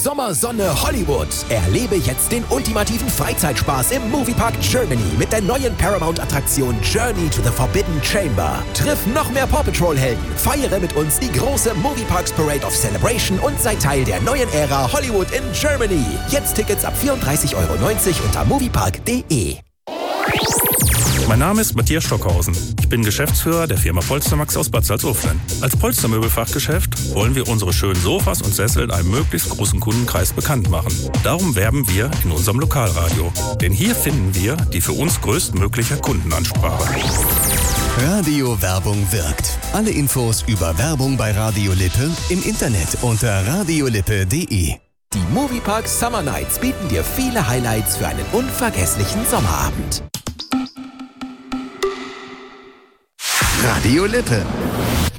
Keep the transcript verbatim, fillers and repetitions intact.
Sommersonne Hollywood. Erlebe jetzt den ultimativen Freizeitspaß im Moviepark Germany mit der neuen Paramount-Attraktion Journey to the Forbidden Chamber. Triff noch mehr Paw Patrol-Helden, feiere mit uns die große Movieparks Parade of Celebration und sei Teil der neuen Ära Hollywood in Germany. Jetzt Tickets ab vierunddreißig Euro neunzig unter moviepark punkt de. Mein Name ist Matthias Stockhausen. Ich bin Geschäftsführer der Firma Polstermax aus Bad Salzuflen. Als Polstermöbelfachgeschäft wollen wir unsere schönen Sofas und Sessel einem möglichst großen Kundenkreis bekannt machen. Darum werben wir in unserem Lokalradio. Denn hier finden wir die für uns größtmögliche Kundenansprache. Radio-Werbung wirkt. Alle Infos über Werbung bei Radio Lippe im Internet unter radiolippe punkt de. Die Moviepark Summer Nights bieten dir viele Highlights für einen unvergesslichen Sommerabend. Radio Lippe.